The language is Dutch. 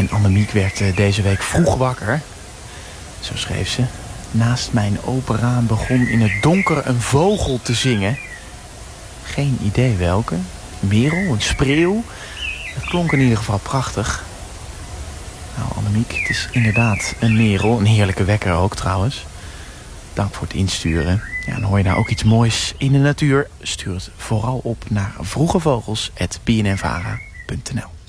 En Annemiek werd deze week vroeg wakker. Zo schreef ze. Naast mijn open raam begon in het donker een vogel te zingen. Geen idee welke. Een merel, een spreeuw. Het klonk in ieder geval prachtig. Nou, Annemiek, het is inderdaad een merel. Een heerlijke wekker ook trouwens. Dank voor het insturen. Ja, en hoor je nou ook iets moois in de natuur? Stuur het vooral op naar vroegevogels@bnnvara.nl.